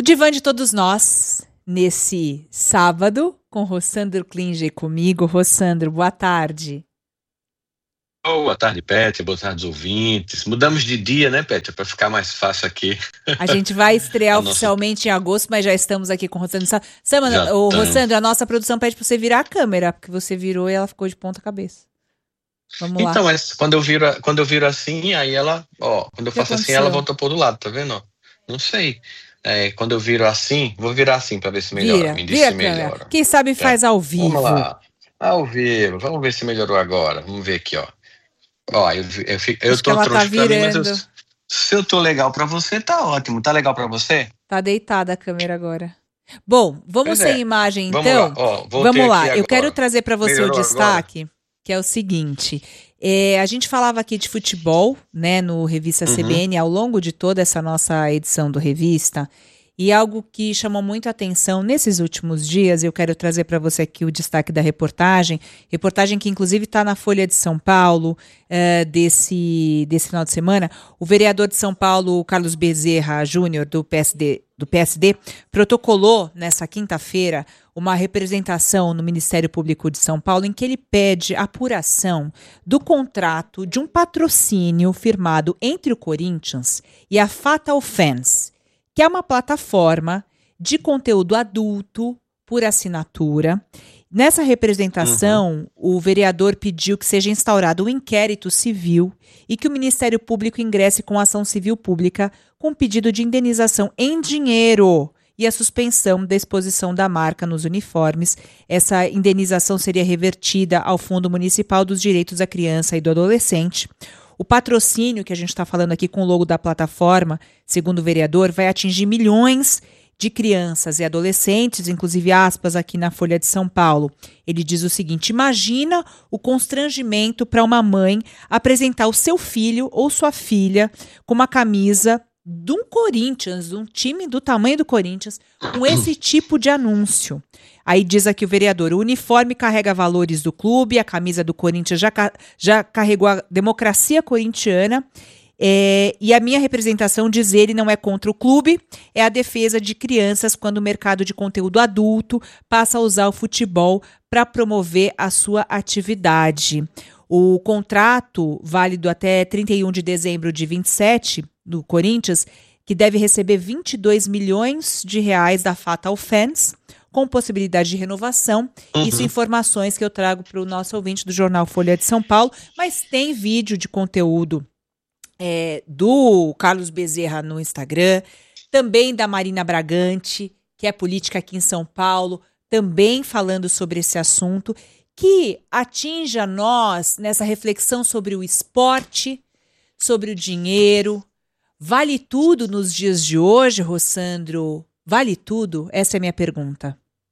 Divã de Todos Nós, nesse sábado, com Rossandro Klinger comigo. Rossandro, boa tarde. Boa tarde, Pétia. Boa tarde, ouvintes. Mudamos de dia, né, Pétia? Para ficar mais fácil aqui. A gente vai estrear oficialmente em agosto, mas já estamos aqui com o Rossandro. Rossandro, a nossa produção pede para você virar a câmera, porque você virou e ela ficou de ponta cabeça. Vamos lá. Então, mas quando eu viro assim, aí ela, quando eu faço assim, ela volta pro outro lado, tá vendo? Não sei. Quando eu viro assim, vou virar assim para ver se melhora. Vira a câmera. Quem sabe faz ao vivo. Vamos lá. Ao vivo. Vamos ver se melhorou agora. Vamos ver aqui, ó. Eu tô troncho pra mim, mas se eu tô legal pra você, tá ótimo. Tá legal pra você? Tá deitada a câmera agora. Bom, vamos sem imagem então? Vamos lá. Eu quero trazer pra você o destaque, que é o seguinte. A gente falava aqui de futebol, né, no Revista CBN, ao longo de toda essa nossa edição do Revista. E algo que chamou muito a atenção nesses últimos dias, eu quero trazer para você aqui o destaque da reportagem que inclusive está na Folha de São Paulo desse final de semana. O vereador de São Paulo, Carlos Bezerra Júnior, do PSD, protocolou nessa quinta-feira uma representação no Ministério Público de São Paulo em que ele pede apuração do contrato de um patrocínio firmado entre o Corinthians e a Fatal Fans, que é uma plataforma de conteúdo adulto por assinatura. Nessa representação, o vereador pediu que seja instaurado um inquérito civil e que o Ministério Público ingresse com ação civil pública com pedido de indenização em dinheiro e a suspensão da exposição da marca nos uniformes. Essa indenização seria revertida ao Fundo Municipal dos Direitos da Criança e do Adolescente. O patrocínio que a gente está falando aqui com o logo da plataforma, segundo o vereador, vai atingir milhões de crianças e adolescentes, inclusive aspas aqui na Folha de São Paulo. Ele diz o seguinte: imagina o constrangimento para uma mãe apresentar o seu filho ou sua filha com uma camisa de um Corinthians, de um time do tamanho do Corinthians, com esse tipo de anúncio. Aí diz aqui o vereador: o uniforme carrega valores do clube, a camisa do Corinthians já carregou a democracia corintiana, e a minha representação, diz ele, não é contra o clube, é a defesa de crianças quando o mercado de conteúdo adulto passa a usar o futebol para promover a sua atividade. O contrato, válido até 31 de dezembro de 27, do Corinthians, que deve receber 22 milhões de reais da Fatal Fans, com possibilidade de renovação. Isso, informações que eu trago para o nosso ouvinte do jornal Folha de São Paulo, mas tem vídeo de conteúdo do Carlos Bezerra no Instagram, também da Marina Bragante, que é política aqui em São Paulo, também falando sobre esse assunto, que atinge a nós nessa reflexão sobre o esporte, sobre o dinheiro. Vale tudo nos dias de hoje, Rossandro? Vale tudo? Essa é a minha pergunta.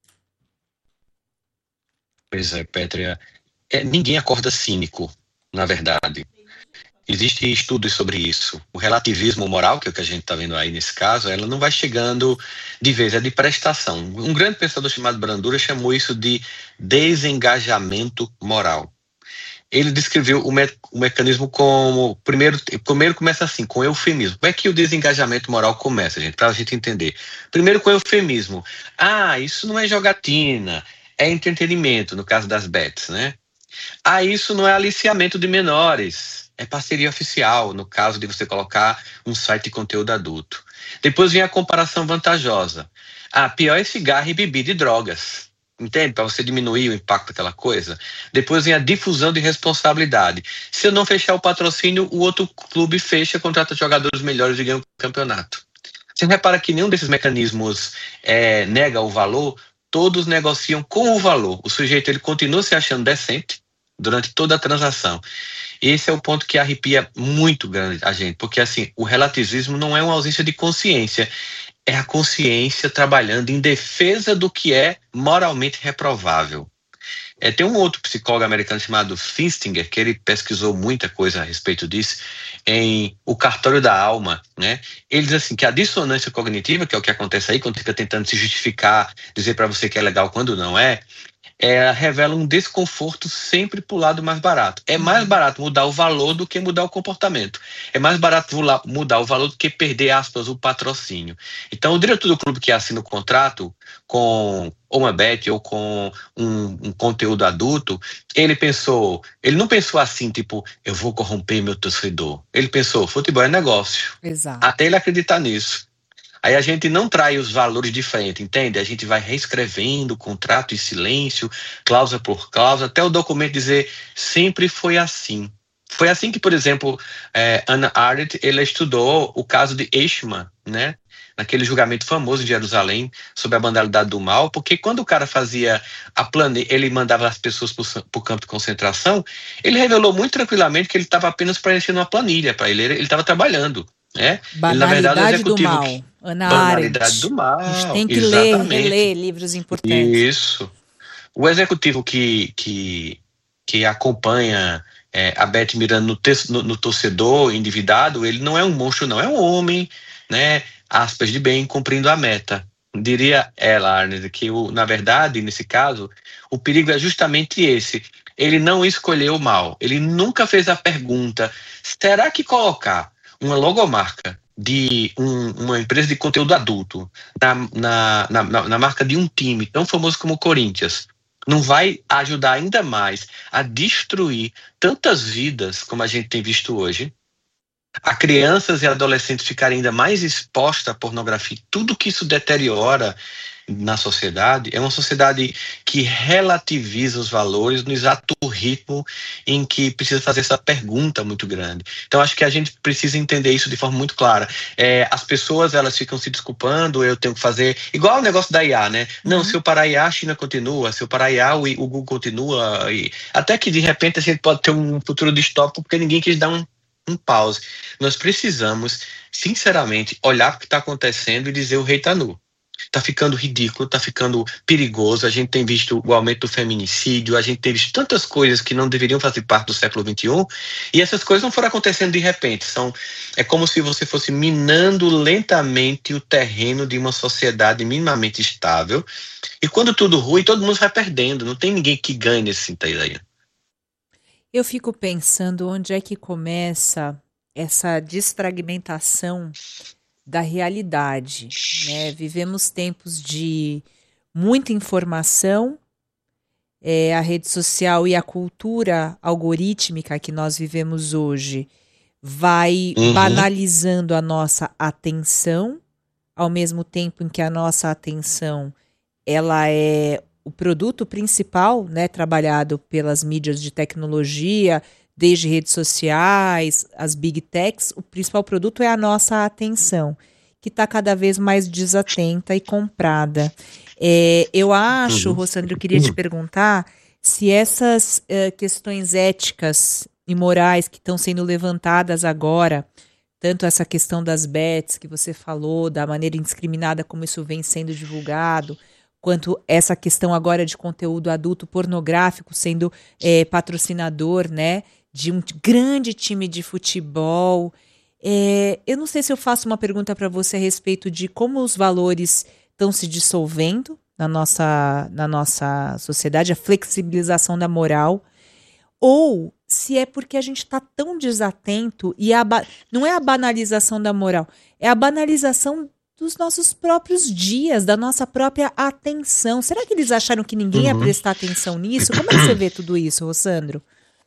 Pois é, Pétria. Ninguém acorda cínico, na verdade. Existem estudos sobre isso. O relativismo moral, que é o que a gente está vendo aí nesse caso, ela não vai chegando de vez, é de prestação. Um grande pensador chamado Bandura chamou isso de desengajamento moral. Ele descreveu o mecanismo como... Primeiro começa assim, com eufemismo. Como é que o desengajamento moral começa, gente? Para a gente entender. Primeiro com eufemismo. Isso não é jogatina, é entretenimento, no caso das bets, né? Isso não é aliciamento de menores, é parceria oficial, no caso de você colocar um site de conteúdo adulto. Depois vem a comparação vantajosa. Pior é cigarro e bebida e drogas. Entende? Para você diminuir o impacto daquela coisa. Depois vem a difusão de responsabilidade. Se eu não fechar o patrocínio, o outro clube fecha, contrata jogadores melhores e ganha o campeonato. Você repara que nenhum desses mecanismos nega o valor, todos negociam com o valor. O sujeito ele continua se achando decente durante toda a transação. Esse é o ponto que arrepia muito grande a gente, porque assim, o relativismo não é uma ausência de consciência, é a consciência trabalhando em defesa do que é moralmente reprovável. Tem um outro psicólogo americano chamado Festinger, que ele pesquisou muita coisa a respeito disso, em O Cartório da Alma, né? Ele diz assim, que a dissonância cognitiva, que é o que acontece aí, quando fica tentando se justificar, dizer para você que é legal quando não é revela um desconforto sempre para o lado mais barato. É mais barato mudar o valor do que mudar o comportamento. É mais barato mudar o valor do que perder, aspas, o patrocínio. Então, o diretor do clube que assina o contrato com ou uma bet ou com um conteúdo adulto, ele não pensou assim, tipo, eu vou corromper meu torcedor. Ele pensou, futebol é negócio. Exato. Até ele acreditar nisso. Aí a gente não trai os valores de frente, entende? A gente vai reescrevendo o contrato em silêncio, cláusula por cláusula, até o documento dizer sempre foi assim. Foi assim que, por exemplo, Hannah Arendt, ela estudou o caso de Eichmann, né? Naquele julgamento famoso de Jerusalém sobre a banalidade do mal, porque quando o cara fazia ele mandava as pessoas para o campo de concentração, ele revelou muito tranquilamente que ele estava apenas preenchendo uma planilha para ele estava trabalhando. Banalidade, ele, na verdade, do mal. Ana Banalidade do mal. A gente tem que reler livros importantes. Isso. O executivo que acompanha a Beth mirando no torcedor endividado, ele não é um monstro, não. É um homem, né? Aspas de bem, cumprindo a meta. Diria ela, Arnes, que na verdade, nesse caso, o perigo é justamente esse. Ele não escolheu o mal. Ele nunca fez a pergunta: será que colocar uma logomarca de uma empresa de conteúdo adulto na marca de um time tão famoso como o Corinthians não vai ajudar ainda mais a destruir tantas vidas como a gente tem visto hoje? A crianças e adolescentes ficarem ainda mais expostas à pornografia, tudo que isso deteriora na sociedade, é uma sociedade que relativiza os valores no exato ritmo em que precisa fazer essa pergunta muito grande. Então, acho que a gente precisa entender isso de forma muito clara. As pessoas, elas ficam se desculpando, eu tenho que fazer, igual o negócio da IA, né? Não, se eu parar a IA, a China continua, se eu parar a IA, o Google continua, até que de repente a gente pode ter um futuro distópico porque ninguém quis dar um pause. Nós precisamos, sinceramente, olhar para o que está acontecendo e dizer: o rei está nu. Está ficando ridículo, está ficando perigoso. A gente tem visto o aumento do feminicídio, a gente tem visto tantas coisas que não deveriam fazer parte do século XXI, e essas coisas não foram acontecendo de repente. É como se você fosse minando lentamente o terreno de uma sociedade minimamente estável, e quando tudo ruim, todo mundo vai perdendo. Não tem ninguém que ganhe nesse sentido aí. Eu fico pensando onde é que começa essa desfragmentação da realidade, né? Vivemos tempos de muita informação, a rede social e a cultura algorítmica que nós vivemos hoje vai banalizando a nossa atenção, ao mesmo tempo em que a nossa atenção ela é o produto principal, né, trabalhado pelas mídias de tecnologia, desde redes sociais, as big techs. O principal produto é a nossa atenção, que está cada vez mais desatenta e comprada. Eu acho, Rossandro, eu queria te perguntar se essas questões éticas e morais que estão sendo levantadas agora, tanto essa questão das bets que você falou, da maneira indiscriminada como isso vem sendo divulgado, quanto essa questão agora de conteúdo adulto pornográfico sendo patrocinador, né, de um grande time de futebol. Eu não sei se eu faço uma pergunta para você a respeito de como os valores estão se dissolvendo na nossa sociedade, a flexibilização da moral, ou se é porque a gente está tão desatento e não é a banalização da moral, é a banalização dos nossos próprios dias, da nossa própria atenção. Será que eles acharam que ninguém ia prestar atenção nisso? Como é que você vê tudo isso, Rossandro?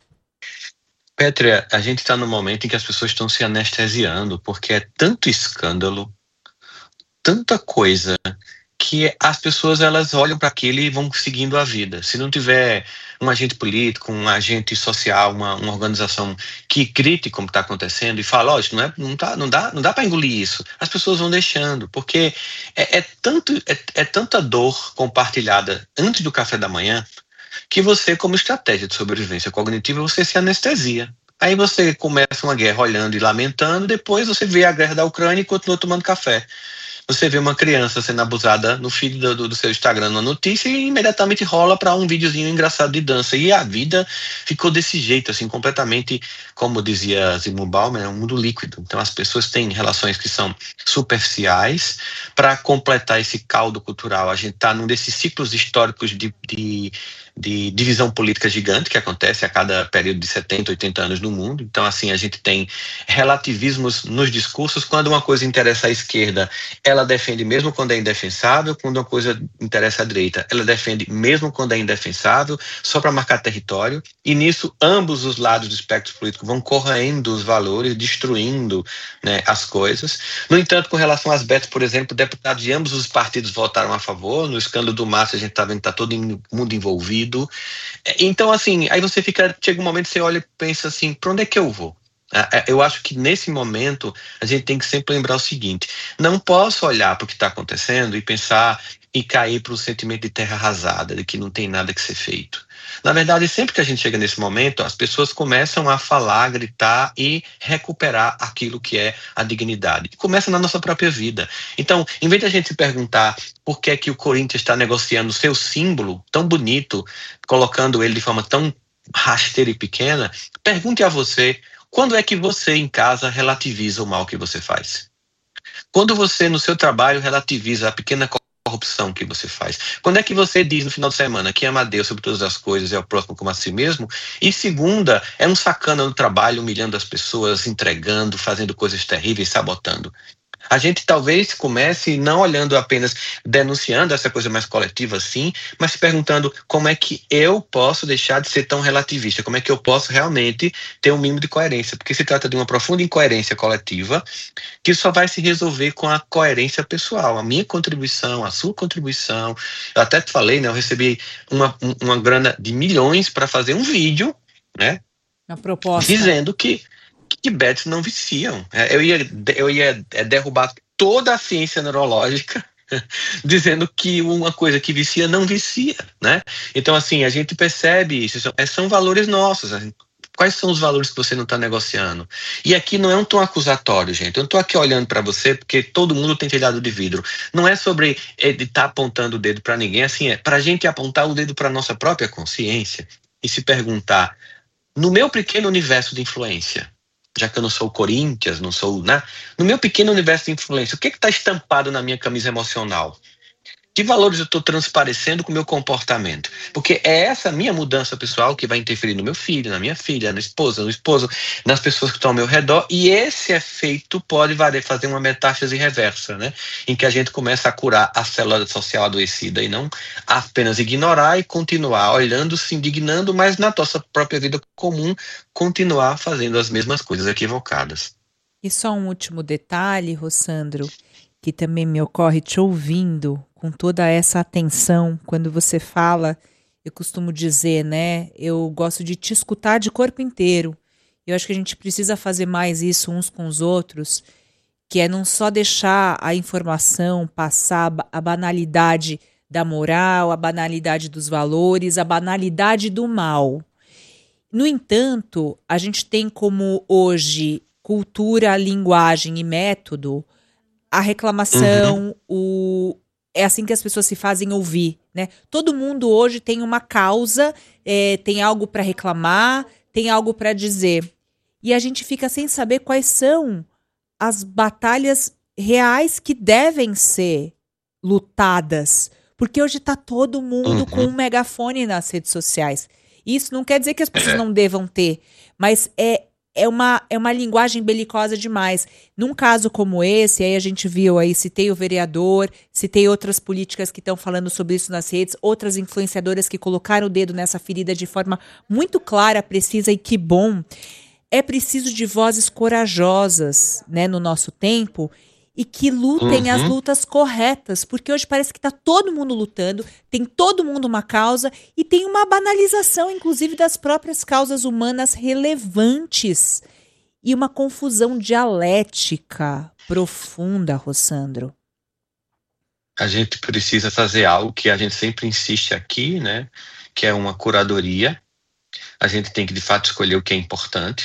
Pétrea, a gente está num momento em que as pessoas estão se anestesiando, porque é tanto escândalo, tanta coisa, que as pessoas elas olham para aquilo e vão seguindo a vida. Se não tiver um agente político, um agente social, uma organização que critique como está acontecendo e fala: ó, não dá para engolir isso, as pessoas vão deixando, porque é tanta dor compartilhada antes do café da manhã que você, como estratégia de sobrevivência cognitiva, você se anestesia. Aí você começa uma guerra olhando e lamentando, depois você vê a guerra da Ucrânia e continua tomando café. você vê uma criança sendo abusada no feed do seu Instagram, numa notícia, e imediatamente rola para um videozinho engraçado de dança. E a vida ficou desse jeito, assim, completamente, como dizia Zygmunt Bauman, é um mundo líquido. Então as pessoas têm relações que são superficiais para completar esse caldo cultural. A gente está num desses ciclos históricos de divisão política gigante que acontece a cada período de 70, 80 anos no mundo. Então, assim, a gente tem relativismos nos discursos. Quando uma coisa interessa à esquerda, ela defende mesmo quando é indefensável. Quando uma coisa interessa à direita, ela defende mesmo quando é indefensável, só para marcar território. E nisso, ambos os lados do espectro político vão corroendo os valores, destruindo, né, as coisas. No entanto, com relação às bets, por exemplo, deputados de ambos os partidos votaram a favor. No escândalo do Márcio, a gente está vendo que está todo mundo envolvido. Então, assim, aí você chega um momento que você olha e pensa assim, para onde é que eu vou? Eu acho que nesse momento a gente tem que sempre lembrar o seguinte: não posso olhar para o que está acontecendo e pensar e cair para o sentimento de terra arrasada, de que não tem nada que ser feito. Na verdade, sempre que a gente chega nesse momento, as pessoas começam a falar, a gritar e recuperar aquilo que é a dignidade. Começa na nossa própria vida. Então, em vez de a gente se perguntar por que é que o Corinthians está negociando o seu símbolo tão bonito, colocando ele de forma tão rasteira e pequena, pergunte a você: quando é que você em casa relativiza o mal que você faz? Quando você no seu trabalho relativiza a pequena corrupção que você faz? Quando é que você diz no final de semana que ama a Deus sobre todas as coisas e ao próximo como a si mesmo? E segunda, é um sacana no trabalho, humilhando as pessoas, entregando, fazendo coisas terríveis, sabotando. A gente talvez comece não olhando apenas, denunciando essa coisa mais coletiva assim, mas se perguntando como é que eu posso deixar de ser tão relativista, como é que eu posso realmente ter um mínimo de coerência, porque se trata de uma profunda incoerência coletiva que só vai se resolver com a coerência pessoal, a minha contribuição, a sua contribuição. Eu até te falei, né, eu recebi uma grana de milhões para fazer um vídeo, né, a proposta dizendo que bets não viciam. Eu ia derrubar toda a ciência neurológica dizendo que uma coisa que vicia não vicia, né? Então, assim, a gente percebe isso, são valores nossos. Quais são os valores que você não está negociando? E aqui não é um tom acusatório, gente. Eu não estou aqui olhando para você porque todo mundo tem telhado de vidro. Não é sobre estar apontando o dedo para ninguém, assim, é para a gente apontar o dedo para a nossa própria consciência e se perguntar: no meu pequeno universo de influência, já que eu não sou o Corinthians, não sou, né? No meu pequeno universo de influência, o que está estampado na minha camisa emocional? Que valores eu estou transparecendo com o meu comportamento? Porque é essa minha mudança pessoal que vai interferir no meu filho, na minha filha, no esposo, nas pessoas que estão ao meu redor, e esse efeito pode fazer uma metástase reversa, né? Em que a gente começa a curar a célula social adoecida e não apenas ignorar e continuar olhando, se indignando, mas na nossa própria vida comum continuar fazendo as mesmas coisas equivocadas. E só um último detalhe, Rossandro, que também me ocorre te ouvindo com toda essa atenção. Quando você fala, eu costumo dizer, né? Eu gosto de te escutar de corpo inteiro. Eu acho que a gente precisa fazer mais isso uns com os outros, que é não só deixar a informação passar, a banalidade da moral, a banalidade dos valores, a banalidade do mal. No entanto, a gente tem como hoje cultura, linguagem e método a reclamação, é assim que as pessoas se fazem ouvir, né? Todo mundo hoje tem uma causa, tem algo para reclamar, tem algo para dizer. E a gente fica sem saber quais são as batalhas reais que devem ser lutadas. Porque hoje está todo mundo com um megafone nas redes sociais. Isso não quer dizer que as pessoas não devam ter, mas é uma linguagem belicosa demais. Num caso como esse, aí a gente viu aí, citei o vereador, citei outras políticas que estão falando sobre isso nas redes, outras influenciadoras que colocaram o dedo nessa ferida de forma muito clara, precisa, e que bom. É preciso de vozes corajosas, né, no nosso tempo, e que lutem as lutas corretas, porque hoje parece que está todo mundo lutando, tem todo mundo uma causa e tem uma banalização, inclusive, das próprias causas humanas relevantes e uma confusão dialética profunda, Rossandro. A gente precisa fazer algo que a gente sempre insiste aqui, né? Que é uma curadoria. A gente tem que, de fato, escolher o que é importante.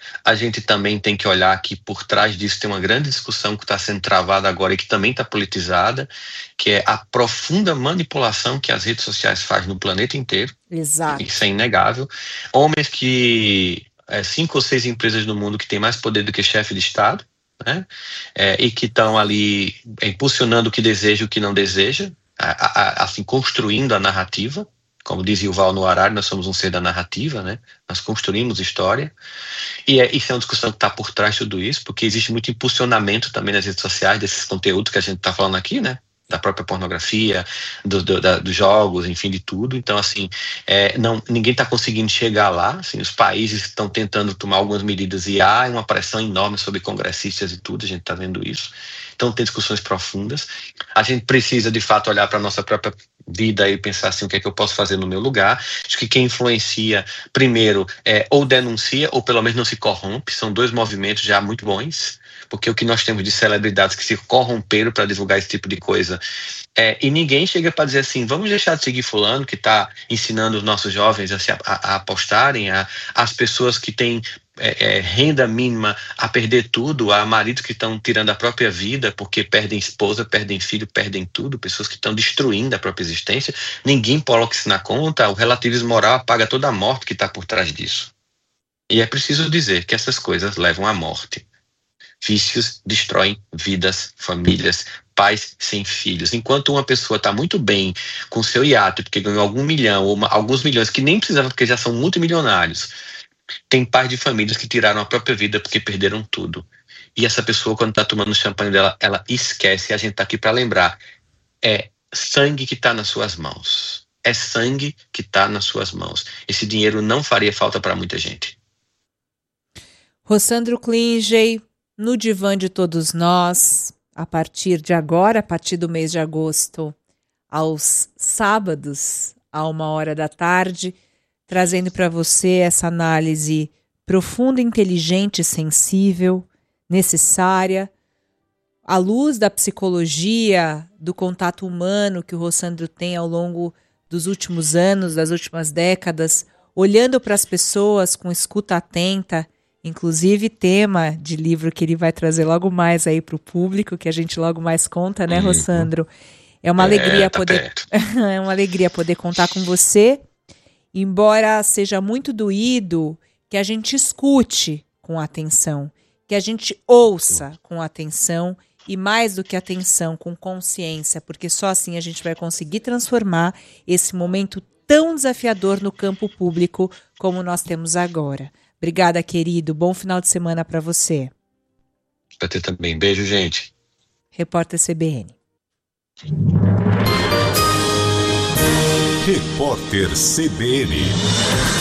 A gente também tem que olhar que por trás disso tem uma grande discussão que está sendo travada agora e que também está politizada, que é a profunda manipulação que as redes sociais fazem no planeta inteiro. Exato. Isso é inegável. Homens que... 5 ou 6 empresas no mundo que têm mais poder do que chefe de Estado, né? E que estão ali impulsionando o que deseja e o que não deseja, assim, construindo a narrativa. Como diz Yuval Noah Harari, nós somos um ser da narrativa, né? Nós construímos história. E isso é uma discussão que está por trás de tudo isso, porque existe muito impulsionamento também nas redes sociais desses conteúdos que a gente está falando aqui, né? Da própria pornografia, dos jogos, enfim, de tudo. Então, assim, ninguém está conseguindo chegar lá. Assim, os países estão tentando tomar algumas medidas e há uma pressão enorme sobre congressistas e tudo, a gente está vendo isso. Então, tem discussões profundas. A gente precisa, de fato, olhar para a nossa própria vida e pensar assim, o que é que eu posso fazer no meu lugar. Acho que quem influencia, primeiro, ou denuncia, ou pelo menos não se corrompe. São 2 movimentos já muito bons, porque o que nós temos de celebridades que se corromperam para divulgar esse tipo de coisa, e ninguém chega para dizer assim, vamos deixar de seguir fulano que está ensinando os nossos jovens a apostarem, as pessoas que têm renda mínima a perder tudo, há maridos que estão tirando a própria vida porque perdem esposa, perdem filho, perdem tudo, pessoas que estão destruindo a própria existência. Ninguém coloca isso na conta. O relativismo moral apaga toda a morte que está por trás disso. E é preciso dizer que essas coisas levam à morte. Vícios destroem vidas, famílias, pais sem filhos. Enquanto uma pessoa está muito bem com seu iate, porque ganhou algum milhão, ou alguns milhões, que nem precisavam porque já são multimilionários, tem pais de famílias que tiraram a própria vida porque perderam tudo. E essa pessoa, quando está tomando o champanhe dela, ela esquece. E a gente está aqui para lembrar. É sangue que está nas suas mãos. É sangue que está nas suas mãos. Esse dinheiro não faria falta para muita gente. Rossandro Klinge, no Divã de Todos Nós, a partir de agora, a partir do mês de agosto, aos sábados, à 13h, trazendo para você essa análise profunda, inteligente, sensível, necessária, à luz da psicologia, do contato humano que o Rossandro tem ao longo dos últimos anos, das últimas décadas, olhando para as pessoas com escuta atenta, inclusive tema de livro que ele vai trazer logo mais aí para o público, que a gente logo mais conta, né, Rossandro? É uma alegria é uma alegria poder contar com você. Embora seja muito doído, que a gente escute com atenção, que a gente ouça com atenção e, mais do que atenção, com consciência, porque só assim a gente vai conseguir transformar esse momento tão desafiador no campo público como nós temos agora. Obrigada, querido. Bom final de semana para você. Para ter também. Beijo, gente. Repórter CBN. Repórter CBN.